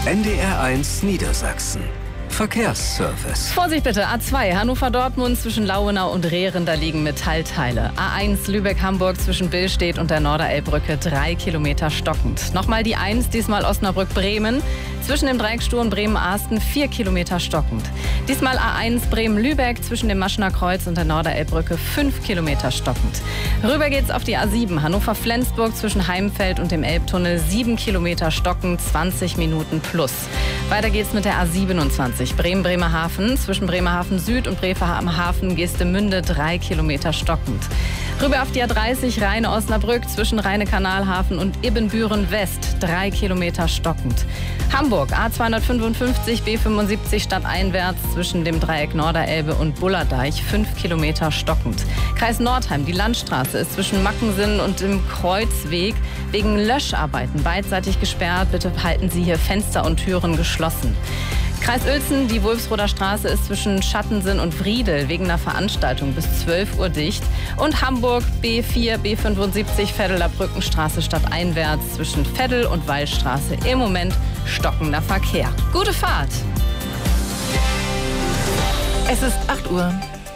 NDR1 Niedersachsen. Verkehrsservice. Vorsicht bitte, A2 Hannover-Dortmund zwischen Lauenau und Rehren, da liegen Metallteile. A1 Lübeck-Hamburg zwischen Billstedt und der Norderelbbrücke 3 Kilometer stockend. Nochmal die 1, diesmal Osnabrück-Bremen. Zwischen dem Dreiecksstuhl und Bremen-Arsten 4 Kilometer stockend. Diesmal A1 Bremen-Lübeck zwischen dem Maschener Kreuz und der Norderelbbrücke 5 Kilometer stockend. Rüber geht's auf die A7 Hannover-Flensburg zwischen Heimfeld und dem Elbtunnel 7 Kilometer stockend, 20 Minuten plus. Weiter geht's mit der A27 Bremen-Bremerhaven zwischen Bremerhaven Süd und Bremerhaven-Geestemünde 3 Kilometer stockend. Rüber auf die A30 Rheine-Osnabrück zwischen Rheine-Kanalhafen und Ibbenbüren West 3 Kilometer stockend. Hamburg A255 B75 stadteinwärts zwischen dem Dreieck Norderelbe und Bullerdeich 5 Kilometer stockend. Kreis Nordheim, die Landstraße ist zwischen Mackensen und dem Kreuzweg wegen Löscharbeiten beidseitig gesperrt. Bitte halten Sie hier Fenster und Türen geschlossen. Kreis Uelzen, die Wulfsroder Straße ist zwischen Schattensen und Wriedel wegen einer Veranstaltung bis 12 Uhr dicht. Und Hamburg B4, B75 Veddeler Brückenstraße stadteinwärts zwischen Veddel und Wallstraße im Moment stockender Verkehr. Gute Fahrt! Es ist 8 Uhr.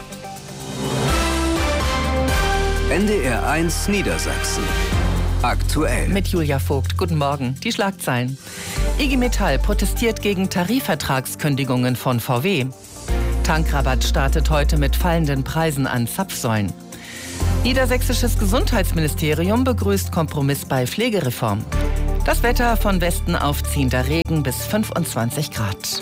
NDR1 Niedersachsen. Aktuell. Mit Julia Vogt. Guten Morgen. Die Schlagzeilen. IG Metall protestiert gegen Tarifvertragskündigungen von VW. Tankrabatt startet heute mit fallenden Preisen an Zapfsäulen. Niedersächsisches Gesundheitsministerium begrüßt Kompromiss bei Pflegereform. Das Wetter von Westen aufziehender Regen bis 25 Grad.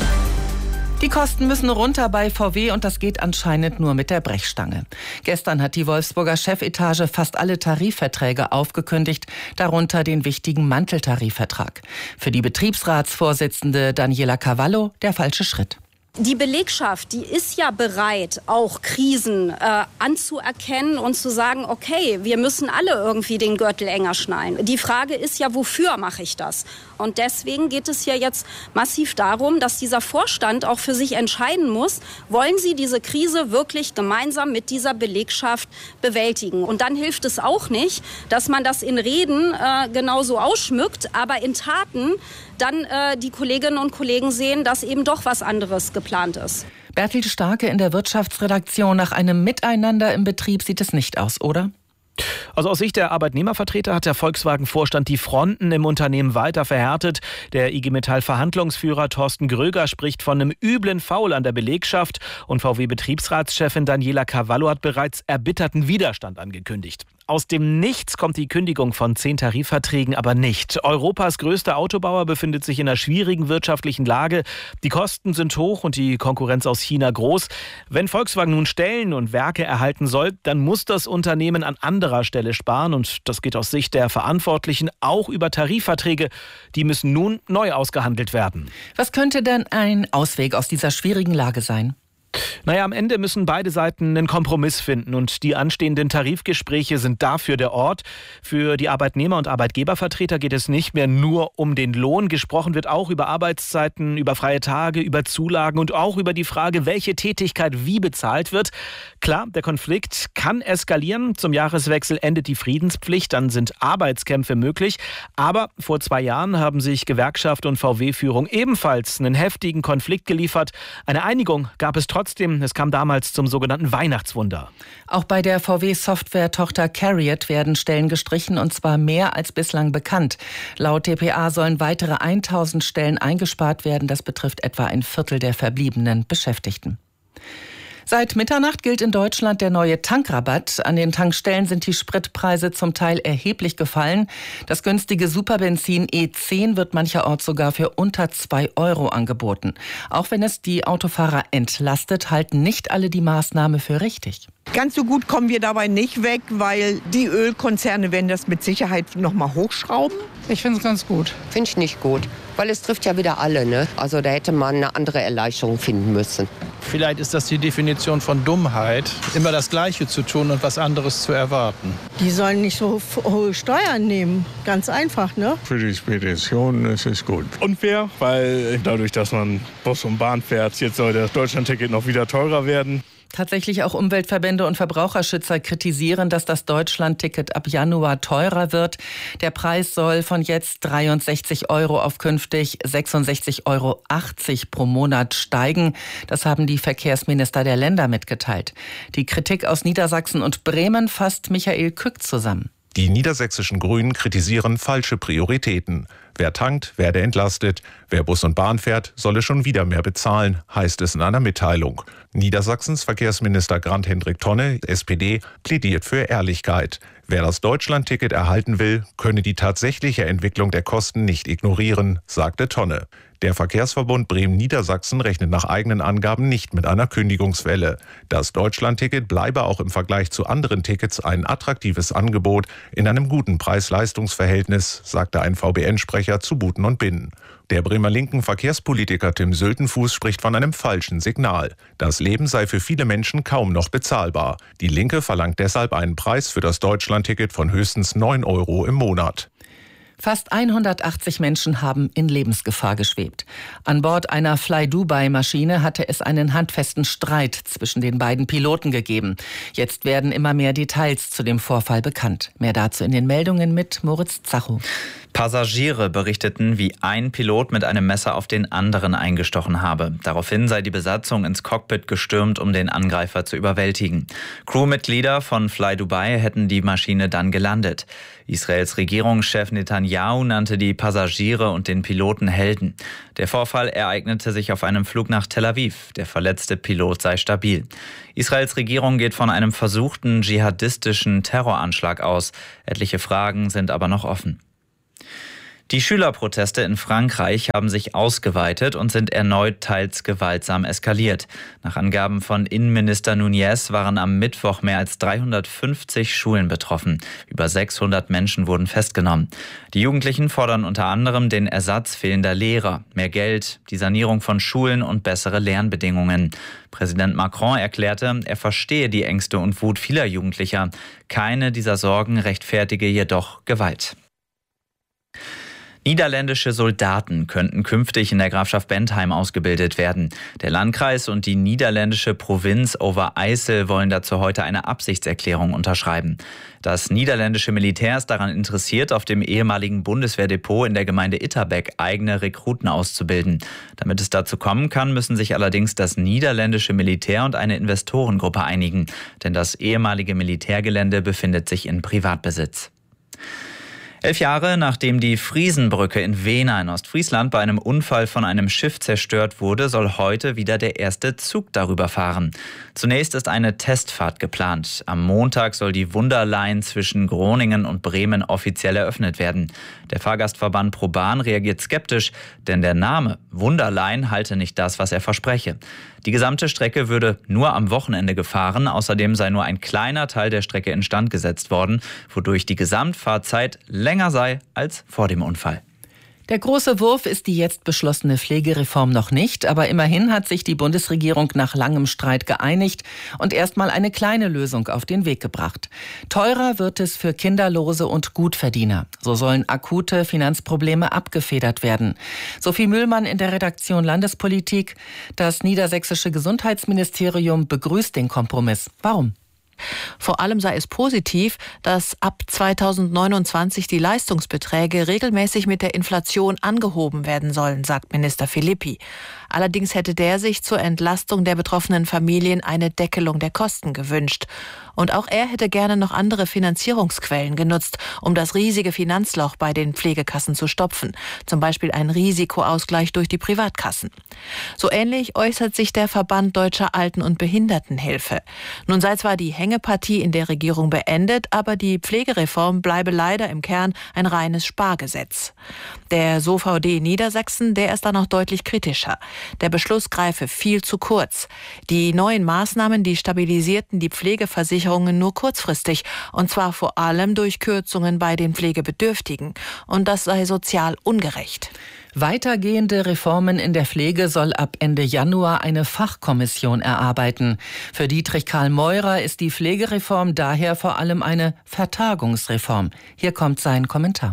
Die Kosten müssen runter bei VW und das geht anscheinend nur mit der Brechstange. Gestern hat die Wolfsburger Chefetage fast alle Tarifverträge aufgekündigt, darunter den wichtigen Manteltarifvertrag. Für die Betriebsratsvorsitzende Daniela Cavallo der falsche Schritt. Die Belegschaft, die ist ja bereit, auch Krisen anzuerkennen und zu sagen, okay, wir müssen alle irgendwie den Gürtel enger schnallen. Die Frage ist ja, wofür mache ich das? Und deswegen geht es ja jetzt massiv darum, dass dieser Vorstand auch für sich entscheiden muss, wollen sie diese Krise wirklich gemeinsam mit dieser Belegschaft bewältigen? Und dann hilft es auch nicht, dass man das in Reden genauso ausschmückt, aber in Taten dann die Kolleginnen und Kollegen sehen, dass eben doch was anderes geplant ist. Bertil Starke in der Wirtschaftsredaktion. Nach einem Miteinander im Betrieb sieht es nicht aus, oder? Also aus Sicht der Arbeitnehmervertreter hat der Volkswagen-Vorstand die Fronten im Unternehmen weiter verhärtet. Der IG Metall-Verhandlungsführer Thorsten Gröger spricht von einem üblen Foul an der Belegschaft und VW-Betriebsratschefin Daniela Cavallo hat bereits erbitterten Widerstand angekündigt. Aus dem Nichts kommt die Kündigung von 10 Tarifverträgen aber nicht. Europas größter Autobauer befindet sich in einer schwierigen wirtschaftlichen Lage. Die Kosten sind hoch und die Konkurrenz aus China groß. Wenn Volkswagen nun Stellen und Werke erhalten soll, dann muss das Unternehmen an anderer Stelle sparen. Und das geht aus Sicht der Verantwortlichen auch über Tarifverträge. Die müssen nun neu ausgehandelt werden. Was könnte denn ein Ausweg aus dieser schwierigen Lage sein? Naja, am Ende müssen beide Seiten einen Kompromiss finden und die anstehenden Tarifgespräche sind dafür der Ort. Für die Arbeitnehmer- und Arbeitgebervertreter geht es nicht mehr nur um den Lohn. Gesprochen wird auch über Arbeitszeiten, über freie Tage, über Zulagen und auch über die Frage, welche Tätigkeit wie bezahlt wird. Klar, der Konflikt kann eskalieren. Zum Jahreswechsel endet die Friedenspflicht, dann sind Arbeitskämpfe möglich. Aber vor 2 Jahren haben sich Gewerkschaft und VW-Führung ebenfalls einen heftigen Konflikt geliefert. Eine Einigung gab es trotzdem. Es kam damals zum sogenannten Weihnachtswunder. Auch bei der VW-Software-Tochter CARIAD werden Stellen gestrichen und zwar mehr als bislang bekannt. Laut dpa sollen weitere 1000 Stellen eingespart werden. Das betrifft etwa ein Viertel der verbliebenen Beschäftigten. Seit Mitternacht gilt in Deutschland der neue Tankrabatt. An den Tankstellen sind die Spritpreise zum Teil erheblich gefallen. Das günstige Superbenzin E10 wird mancherorts sogar für unter 2 € angeboten. Auch wenn es die Autofahrer entlastet, halten nicht alle die Maßnahme für richtig. Ganz so gut kommen wir dabei nicht weg, weil die Ölkonzerne werden das mit Sicherheit noch mal hochschrauben. Ich finde es ganz gut. Finde ich nicht gut, weil es trifft ja wieder alle, ne? Also da hätte man eine andere Erleichterung finden müssen. Vielleicht ist das die Definition von Dummheit, immer das Gleiche zu tun und was anderes zu erwarten. Die sollen nicht so hohe Steuern nehmen, ganz einfach, ne? Für die Spedition ist es gut. Unfair, weil dadurch, dass man Bus und Bahn fährt, jetzt soll das Deutschlandticket noch wieder teurer werden. Tatsächlich auch Umweltverbände und Verbraucherschützer kritisieren, dass das Deutschlandticket ab Januar teurer wird. Der Preis soll von jetzt 63 € auf künftig 66,80 € pro Monat steigen. Das haben die Verkehrsminister der Länder mitgeteilt. Die Kritik aus Niedersachsen und Bremen fasst Michael Kück zusammen. Die niedersächsischen Grünen kritisieren falsche Prioritäten. Wer tankt, werde entlastet. Wer Bus und Bahn fährt, solle schon wieder mehr bezahlen, heißt es in einer Mitteilung. Niedersachsens Verkehrsminister Grant-Hendrik Tonne, SPD, plädiert für Ehrlichkeit. Wer das Deutschlandticket erhalten will, könne die tatsächliche Entwicklung der Kosten nicht ignorieren, sagte Tonne. Der Verkehrsverbund Bremen-Niedersachsen rechnet nach eigenen Angaben nicht mit einer Kündigungswelle. Das Deutschlandticket bleibe auch im Vergleich zu anderen Tickets ein attraktives Angebot in einem guten Preis-Leistungs-Verhältnis, sagte ein VBN-Sprecher zu Buten und Binnen. Der Bremer linken Verkehrspolitiker Tim Söltenfuß spricht von einem falschen Signal. Das Leben sei für viele Menschen kaum noch bezahlbar. Die Linke verlangt deshalb einen Preis für das Deutschlandticket von höchstens 9 € im Monat. Fast 180 Menschen haben in Lebensgefahr geschwebt. An Bord einer Fly-Dubai-Maschine hatte es einen handfesten Streit zwischen den beiden Piloten gegeben. Jetzt werden immer mehr Details zu dem Vorfall bekannt. Mehr dazu in den Meldungen mit Moritz Zacho. Passagiere berichteten, wie ein Pilot mit einem Messer auf den anderen eingestochen habe. Daraufhin sei die Besatzung ins Cockpit gestürmt, um den Angreifer zu überwältigen. Crewmitglieder von Fly Dubai hätten die Maschine dann gelandet. Israels Regierungschef Netanyahu nannte die Passagiere und den Piloten Helden. Der Vorfall ereignete sich auf einem Flug nach Tel Aviv. Der verletzte Pilot sei stabil. Israels Regierung geht von einem versuchten dschihadistischen Terroranschlag aus. Etliche Fragen sind aber noch offen. Die Schülerproteste in Frankreich haben sich ausgeweitet und sind erneut teils gewaltsam eskaliert. Nach Angaben von Innenminister Nunez waren am Mittwoch mehr als 350 Schulen betroffen. Über 600 Menschen wurden festgenommen. Die Jugendlichen fordern unter anderem den Ersatz fehlender Lehrer, mehr Geld, die Sanierung von Schulen und bessere Lernbedingungen. Präsident Macron erklärte, er verstehe die Ängste und Wut vieler Jugendlicher. Keine dieser Sorgen rechtfertige jedoch Gewalt. Niederländische Soldaten könnten künftig in der Grafschaft Bentheim ausgebildet werden. Der Landkreis und die niederländische Provinz Overijssel wollen dazu heute eine Absichtserklärung unterschreiben. Das niederländische Militär ist daran interessiert, auf dem ehemaligen Bundeswehrdepot in der Gemeinde Itterbeck eigene Rekruten auszubilden. Damit es dazu kommen kann, müssen sich allerdings das niederländische Militär und eine Investorengruppe einigen. Denn das ehemalige Militärgelände befindet sich in Privatbesitz. 11 Jahre nachdem die Friesenbrücke in Wehna in Ostfriesland bei einem Unfall von einem Schiff zerstört wurde, soll heute wieder der erste Zug darüber fahren. Zunächst ist eine Testfahrt geplant. Am Montag soll die Wunderline zwischen Groningen und Bremen offiziell eröffnet werden. Der Fahrgastverband ProBahn reagiert skeptisch, denn der Name Wunderline halte nicht das, was er verspreche. Die gesamte Strecke würde nur am Wochenende gefahren. Außerdem sei nur ein kleiner Teil der Strecke instand gesetzt worden, wodurch die Gesamtfahrzeit länger sei als vor dem Unfall. Der große Wurf ist die jetzt beschlossene Pflegereform noch nicht, aber immerhin hat sich die Bundesregierung nach langem Streit geeinigt und erstmal eine kleine Lösung auf den Weg gebracht. Teurer wird es für Kinderlose und Gutverdiener. So sollen akute Finanzprobleme abgefedert werden. Sophie Mühlmann in der Redaktion Landespolitik. Das niedersächsische Gesundheitsministerium begrüßt den Kompromiss. Warum? Vor allem sei es positiv, dass ab 2029 die Leistungsbeträge regelmäßig mit der Inflation angehoben werden sollen, sagt Minister Philippi. Allerdings hätte der sich zur Entlastung der betroffenen Familien eine Deckelung der Kosten gewünscht. Und auch er hätte gerne noch andere Finanzierungsquellen genutzt, um das riesige Finanzloch bei den Pflegekassen zu stopfen. Zum Beispiel einen Risikoausgleich durch die Privatkassen. So ähnlich äußert sich der Verband Deutscher Alten- und Behindertenhilfe. Nun sei zwar die Hängepartie in der Regierung beendet, aber die Pflegereform bleibe leider im Kern ein reines Spargesetz. Der SOVD Niedersachsen, der ist da noch deutlich kritischer. Der Beschluss greife viel zu kurz. Die neuen Maßnahmen, die stabilisierten die Pflegeversicherungen nur kurzfristig, und zwar vor allem durch Kürzungen bei den Pflegebedürftigen. Und das sei sozial ungerecht. Weitergehende Reformen in der Pflege soll ab Ende Januar eine Fachkommission erarbeiten. Für Dietrich Karl Meurer ist die Pflegereform daher vor allem eine Vertagungsreform. Hier kommt sein Kommentar.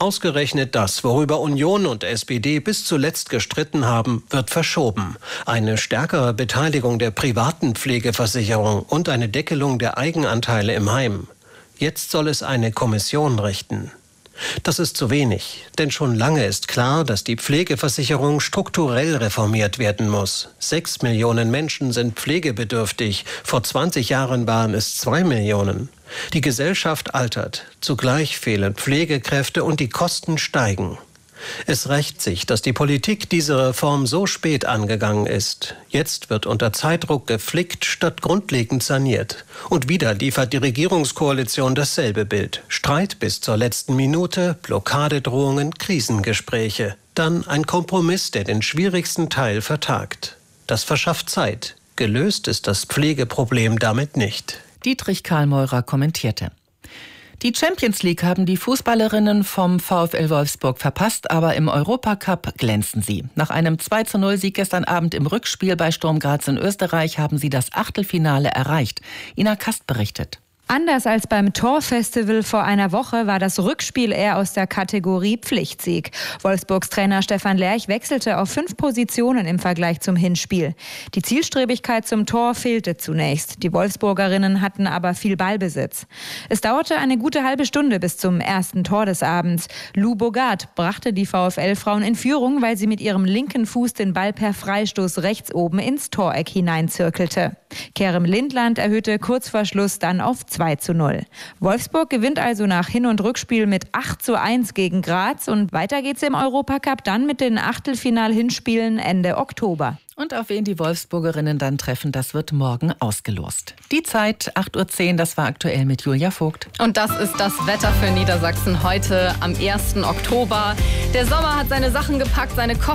Ausgerechnet das, worüber Union und SPD bis zuletzt gestritten haben, wird verschoben. Eine stärkere Beteiligung der privaten Pflegeversicherung und eine Deckelung der Eigenanteile im Heim. Jetzt soll es eine Kommission richten. Das ist zu wenig, denn schon lange ist klar, dass die Pflegeversicherung strukturell reformiert werden muss. 6 Millionen Menschen sind pflegebedürftig, vor 20 Jahren waren es 2 Millionen. Die Gesellschaft altert, zugleich fehlen Pflegekräfte und die Kosten steigen. Es rächt sich, dass die Politik diese Reform so spät angegangen ist. Jetzt wird unter Zeitdruck geflickt statt grundlegend saniert. Und wieder liefert die Regierungskoalition dasselbe Bild. Streit bis zur letzten Minute, Blockadedrohungen, Krisengespräche. Dann ein Kompromiss, der den schwierigsten Teil vertagt. Das verschafft Zeit. Gelöst ist das Pflegeproblem damit nicht. Dietrich Karlmeurer kommentierte. Die Champions League haben die Fußballerinnen vom VfL Wolfsburg verpasst, aber im Europacup glänzen sie. Nach einem 2:0-Sieg gestern Abend im Rückspiel bei Sturm Graz in Österreich haben sie das Achtelfinale erreicht. Ina Kast berichtet. Anders als beim Torfestival vor einer Woche war das Rückspiel eher aus der Kategorie Pflichtsieg. Wolfsburgs Trainer Stefan Lerch wechselte auf 5 Positionen im Vergleich zum Hinspiel. Die Zielstrebigkeit zum Tor fehlte zunächst. Die Wolfsburgerinnen hatten aber viel Ballbesitz. Es dauerte eine gute halbe Stunde bis zum ersten Tor des Abends. Lou Bogart brachte die VfL-Frauen in Führung, weil sie mit ihrem linken Fuß den Ball per Freistoß rechts oben ins Toreck hineinzirkelte. Kerem Lindland erhöhte kurz vor Schluss dann auf 2:0. Wolfsburg gewinnt also nach Hin- und Rückspiel mit 8:1 gegen Graz und weiter geht's im Europacup dann mit den Achtelfinal-Hinspielen Ende Oktober. Und auf wen die Wolfsburgerinnen dann treffen, das wird morgen ausgelost. Die Zeit 8:10 Uhr, das war aktuell mit Julia Vogt. Und das ist das Wetter für Niedersachsen heute am 1. Oktober. Der Sommer hat seine Sachen gepackt, seine Koffer